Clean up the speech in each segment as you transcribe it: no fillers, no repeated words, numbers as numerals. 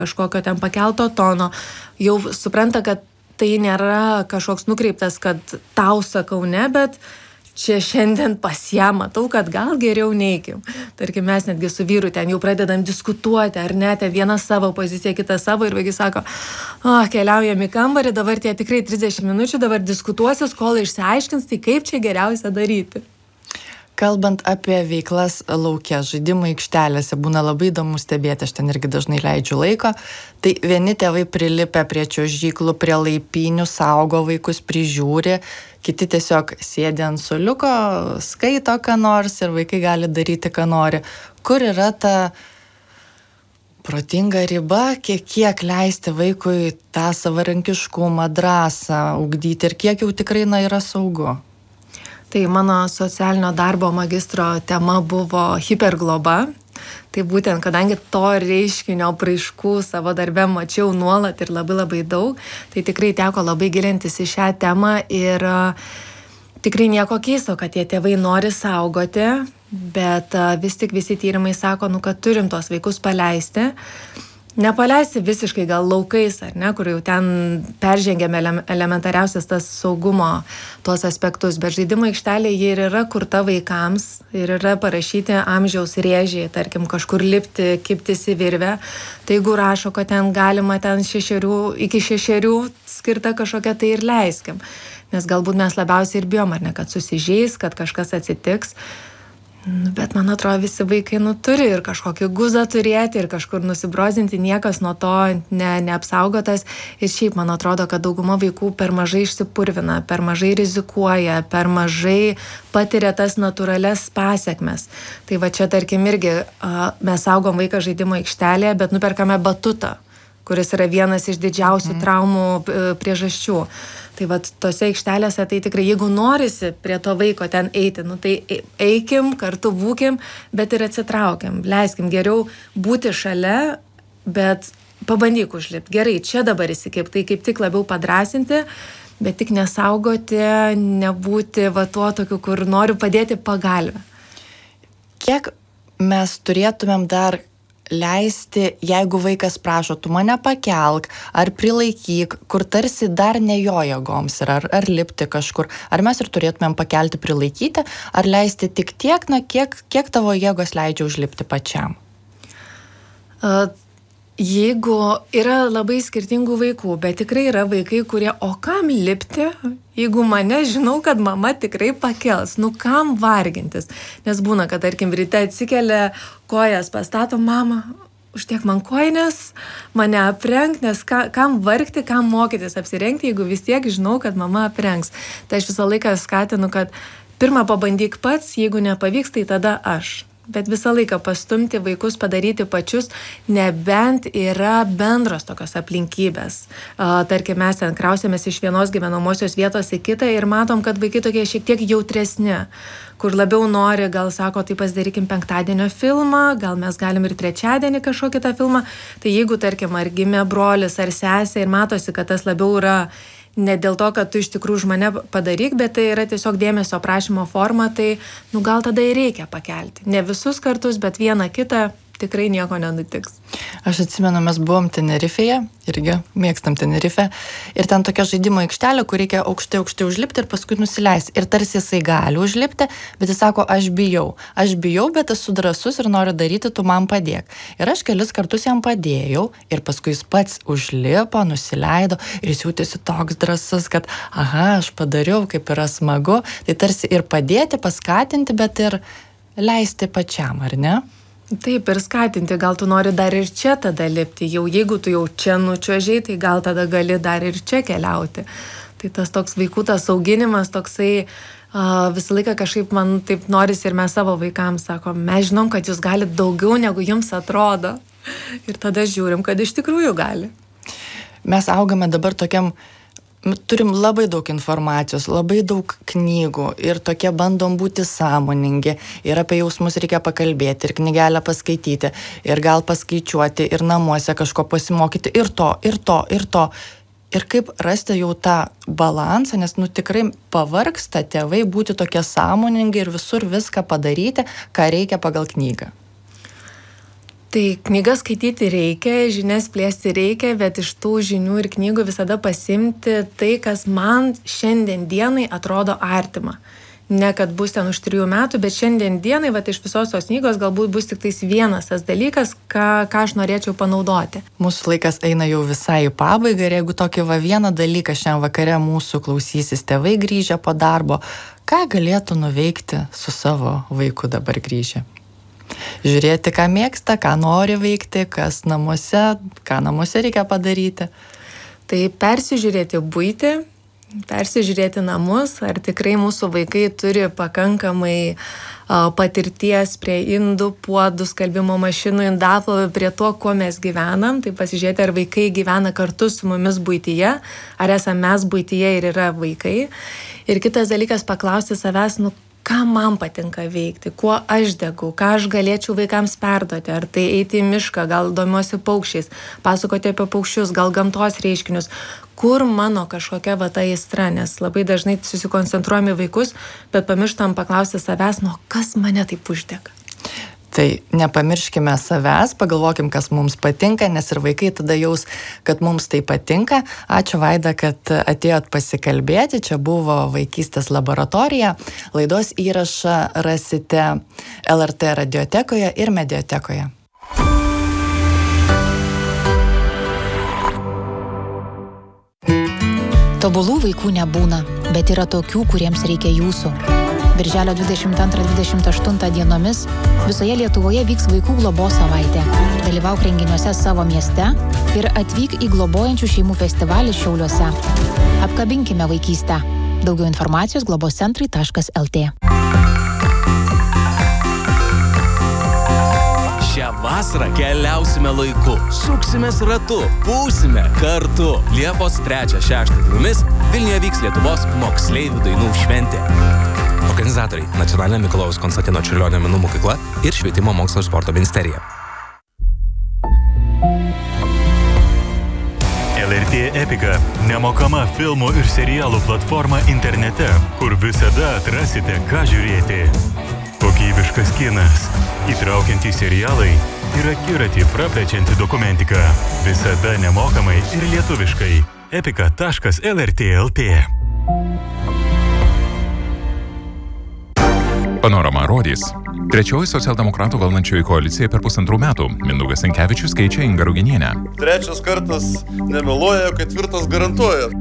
kažkokio ten pakelto tono, jau supranta, kad tai nėra kažkoks nukreiptas, kad tau sakau ne, bet čia šiandien pas ją matau, kad gal geriau neikim. Tarkim, mes netgi su vyru ten jau pradedam diskutuoti, ar ne, ten vieną savo poziciją, kitą savo, ir vaikai sako, keliaujam į kambarį, dabar tie tikrai 30 minučių, dabar diskutuosis, kol išsiaiškins, tai kaip čia geriausia daryti. Kalbant apie veiklas lauke, žaidimų aikštelėse, būna labai įdomu stebėti, aš ten irgi dažnai leidžiu laiko, tai vieni tėvai prilipę prie čiuožyklų, prie laipynių, saugo vaikus, prižiūri, kiti tiesiog sėdi ant suoliuko, skaito ką nors ir vaikai gali daryti ką nori. Kur yra ta protinga riba, kiek leisti vaikui tą savarankiškumą, drąsą ugdyti ir kiek jau tikrai yra saugu? Tai mano socialinio darbo magistro tema buvo hipergloba. Tai būtent, kadangi to reiškinio apraiškų savo darbe mačiau nuolat ir labai daug, tai tikrai teko labai gilintis į šią temą ir tikrai nieko keisto, kad tie tėvai nori saugoti, bet vis tik visi tyrimai sako, kad turim tuos vaikus paleisti. Nepaleisti visiškai gal laukais, ar ne, kur jau ten peržengėme elementariausias tas saugumo tuos aspektus, bet žaidimo aikštelė jie ir yra kurta vaikams ir yra parašyti amžiaus rėžiai, tarkim, kažkur lipti, kibtis į virvę. Tai jeigu rašo, kad ten galima ten iki 6 skirta kažkokia, tai ir leiskim. Nes galbūt mes labiausiai ir bijom, ar ne, kad susižeis, kad kažkas atsitiks. Bet man atrodo, visi vaikai turi ir kažkokį guzą turėti ir kažkur nusibrozinti, niekas nuo to neapsaugotas. Ir šiaip man atrodo, kad dauguma vaikų per mažai išsipurvina, per mažai rizikuoja, per mažai patiria tas natūralias pasekmes. Tai va čia tarkim irgi mes saugom vaiką žaidimo aikštelėje, bet nuperkame batutą, kuris yra vienas iš didžiausių traumų priežasčių. Tai vat tose aikštelėse, tai tikrai, jeigu norisi prie to vaiko ten eiti, tai eikim, kartu būkim, bet ir atsitraukiam. Leiskim geriau būti šalia, bet pabandyk užlipti. Gerai, čia dabar įsikip, tai kaip tik labiau padrasinti, bet tik nesaugoti, nebūti tuo tokiu, kur noriu padėti pagalbę. Kiek mes turėtumėm dar leisti, jeigu vaikas prašo, tu mane pakelk, ar prilaikyk, kur tarsi dar ne jo jėgoms yra, ar lipti kažkur, ar mes ir turėtumėm pakelti, prilaikyti, ar leisti tik tiek, kiek tavo jėgos leidžia užlipti pačiam? Jeigu yra labai skirtingų vaikų, bet tikrai yra vaikai, kurie, o kam lipti, jeigu mane žinau, kad mama tikrai pakels, kam vargintis. Nes būna, kad tarkim ryte atsikelia, kojas pastato, mama, užtiek man kojines, mane aprenk, nes kam vargti, kam mokytis apsirengti, jeigu vis tiek žinau, kad mama aprengs. Tai aš visą laiką skatinu, kad pirmą pabandyk pats, jeigu nepavyks, tai tada aš. Bet visą laiką pastumti vaikus padaryti pačius, nebent yra bendros tokios aplinkybės. Tarkim, mes ten krausėmės iš vienos gyvenamosios vietos į kitą ir matom, kad vaikai tokie šiek tiek jautresni, kur labiau nori, gal sako, tai pasidarykim penktadienio filmą, gal mes galim ir trečiadienį kažkokį tą filmą. Tai jeigu, tarkim, ar gimė brolis ar sesė ir matosi, kad tas labiau yra ne dėl to, kad tu iš tikrųjų už mane padaryk, bet tai yra tiesiog dėmesio prašymo forma, tai gal tada ir reikia pakelti. Ne visus kartus, bet vieną kitą tikrai nieko nenutiks. Aš atsimenu, mes buvom Tenerifėje, irgi mėgstam Tenerifę, ir ten tokia žaidimo aikštelė, kur reikia aukštai užlipti ir paskui nusileisti. Ir tarsi jisai gali užlipti, bet jis sako, aš bijau, bet esu drąsus ir noriu daryti, tu man padėk. Ir aš kelis kartus jam padėjau ir paskui jis pats užlipo, nusileido ir jis jautėsi toks drąsus, kad aš padariau, kaip yra smagu. Tai tarsi ir padėti, paskatinti, bet ir leisti pačiam, ar ne? Taip, ir skatinti, gal tu nori dar ir čia tada lipti, jau jeigu tu jau čia nučiuožiai, tai gal tada gali dar ir čia keliauti. Tai tas toks vaikų tas auginimas, toksai visą laiką kažkaip man taip norisi ir mes savo vaikams sakom, mes žinom, kad jūs galite daugiau negu jums atrodo. Ir tada žiūrim, kad iš tikrųjų gali. Mes augame dabar tokiam, turim labai daug informacijos, labai daug knygų ir tokie bandom būti sąmoningi ir apie jausmus reikia pakalbėti ir knygelę paskaityti ir gal paskaičiuoti ir namuose kažko pasimokyti ir to. Ir kaip rasti jau tą balansą, nes tikrai pavargsta tėvai būti tokie sąmoningi ir visur viską padaryti, ką reikia pagal knygą. Tai knygas skaityti reikia, žinias plėsti reikia, bet iš tų žinių ir knygų visada pasimti tai, kas man šiandien dienai atrodo artima. Ne kad bus ten už 3 metų, bet šiandien dienai, iš visos tos knygos galbūt bus tik tais vienas tas dalykas, ką aš norėčiau panaudoti. Mūsų laikas eina jau visai į pabaigą ir jeigu tokį vieną dalyką šiandien vakare mūsų klausysis tėvai grįžę po darbo, ką galėtų nuveikti su savo vaiku dabar grįžę? Žiūrėti, ką mėgsta, ką nori veikti, ką namuose reikia padaryti. Tai persižiūrėti buitį, persižiūrėti namus, ar tikrai mūsų vaikai turi pakankamai patirties prie indų, puodų, skalbimo mašinų, indaplovių, prie to, kuo mes gyvenam. Tai pasižiūrėti, ar vaikai gyvena kartu su mumis buityje, ar esame mes buityje ir yra vaikai. Ir kitas dalykas, paklausti savęs, ką man patinka veikti, kuo aš degu, ką aš galėčiau vaikams perduoti, ar tai eiti į mišką, gal domiuosi paukščiais, pasakoti apie paukščius, gal gamtos reiškinius, kur mano kažkokia ta aistra, nes labai dažnai susikoncentruojame vaikus, bet pamirštam paklausti savęs, kas mane taip uždega. Tai nepamirškime savęs, pagalvokim, kas mums patinka, nes ir vaikai tada jaus, kad mums tai patinka. Ačiū Vaida, kad atėjot pasikalbėti. Čia buvo Vaikystės laboratorija. Laidos įrašą rasite LRT radiotekoje ir mediatekoje. Tobulų vaikų nebūna, bet yra tokių, kuriems reikia jūsų. Birželio 22-28 dienomis visoje Lietuvoje vyks vaikų globos savaitė. Dalyvauk renginiuose savo mieste ir atvyk į globojančių šeimų festivalį Šiauliuose. Apkabinkime vaikystę. Daugiau informacijos globoscentrai.lt. Šią vasarą keliausime laiku, suksimės ratu, būsime kartu. Liepos 3-6 dienomis Vilniuje vyks Lietuvos moksleivių dainų šventė. Organizatoriai – Nacionalinė Mikalojaus Konstantino Čiurlionio menų mokykla ir Švietimo mokslo ir sporto ministerija. LRT Epika – nemokama filmų ir serialų platforma internete, kur visada atrasite, ką žiūrėti. Kokybiškas kinas, įtraukiantys serialai ir akiratį praplečianti dokumentika. Visada nemokamai ir lietuviškai. epika.lrt.lt. Panorama rodys. Trečioji socialdemokratų valdančioji koalicija per 1,5 metų. Mindaugas Sinkevičius keičia Ingą Ruginienę. 3 kartas nemeluoja, 4 garantuoja.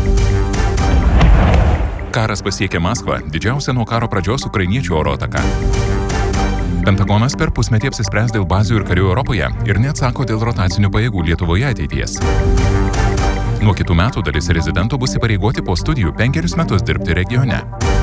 Karas pasiekė Maskvą, didžiausia nuo karo pradžios ukrainiečių oro ataka. Pentagonas per pusmetį apsispręs dėl bazių ir karių Europoje ir neatsako dėl rotacinių pajėgų Lietuvoje ateities. Nuo kitų metų dalis rezidentų bus įpareigoti po studijų 5 metus dirbti regione.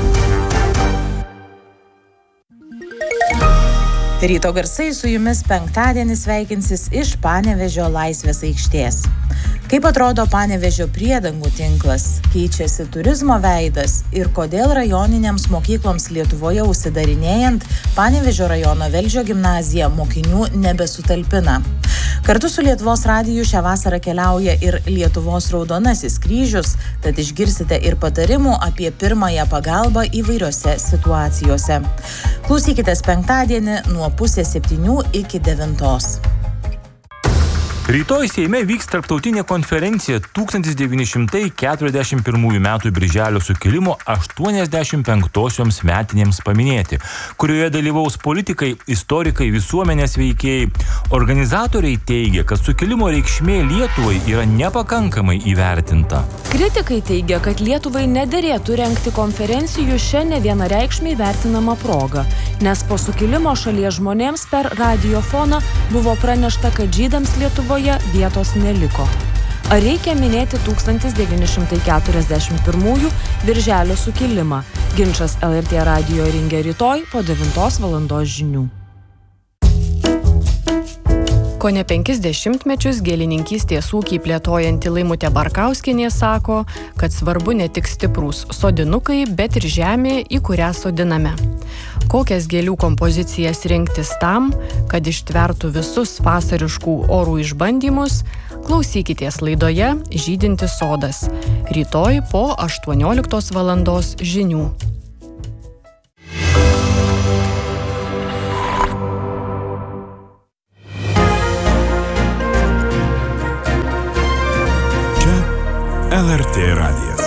Ryto garsai su jumis penktadienį sveikinsis iš Panevėžio Laisvės aikštės. Kaip atrodo Panevėžio priedangų tinklas, keičiasi turizmo veidas ir kodėl rajoninėms mokykloms Lietuvoje užsidarinėjant Panevėžio rajono Velžio gimnazija mokinių nebesutalpina. Kartu su Lietuvos radiju šią vasarą keliauja ir Lietuvos Raudonasis kryžius, tad išgirsite ir patarimų apie pirmąją pagalbą įvairiose situacijose. Klausykitės penktadienį nuo 6:30 iki 9. Rytoj Seime vyks tarptautinė konferencija 1941 metų Birželio sukilimo 85-osioms metinėms paminėti, kurioje dalyvaus politikai, istorikai, visuomenės veikėjai. Organizatoriai teigia, kad sukilimo reikšmė Lietuvai yra nepakankamai įvertinta. Kritikai teigia, kad Lietuvai nederėtų rengti konferencijų šią nevienareikšmiai vertinamą progą, nes po sukilimo šalies žmonėms per radiofoną buvo pranešta, kad žydams Lietuvoje vietos neliko. Ar reikia minėti 1941 Birželio sukilimą? Ginčas LRT radijo ringe rytoj po 9 valandos žinių. Kone 50 mečius gėlininkystės ūkį plėtojanti Laimutė Barkauskienė sako, kad svarbu ne tik stiprūs sodinukai, bet ir žemė, į kurią sodiname. Kokias gėlių kompozicijas rinktis tam, kad ištvertų visus vasariškų orų išbandymus, klausykitės laidoje Žydintis sodas. Rytoj po 18 valandos žinių. LRT radijas.